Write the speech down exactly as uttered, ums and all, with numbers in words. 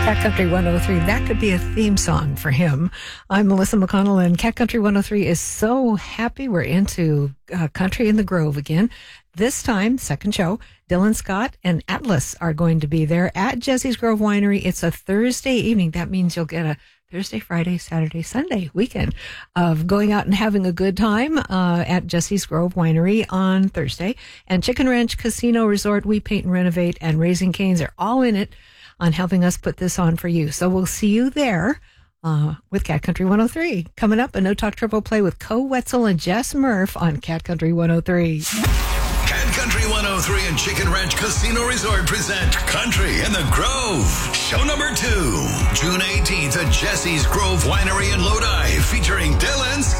Cat Country one oh three, that could be a theme song for him. I'm Melissa McConnell, and Cat Country one oh three is so happy we're into uh, Country in the Grove again. This time, second show, Dylan Scott and Atlas are going to be there at Jesse's Grove Winery. It's a Thursday evening. That means you'll get a Thursday, Friday, Saturday, Sunday weekend of going out and having a good time uh, at Jesse's Grove Winery on Thursday. And Chicken Ranch Casino Resort, We Paint and Renovate, and Raising Cane's are all in it on helping us put this on for you. So we'll see you there uh, with Cat Country one oh three. Coming up, a No Talk Triple Play with Co Wetzel and Jess Murph on Cat Country one oh three. Cat Country one oh three and Chicken Ranch Casino Resort present Country in the Grove. Show number two, June eighteenth at Jesse's Grove Winery in Lodi, featuring Dylan